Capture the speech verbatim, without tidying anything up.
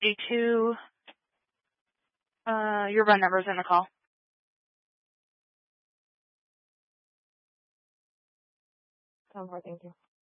fifty-two. Uh, your run number's in the call. Thank you.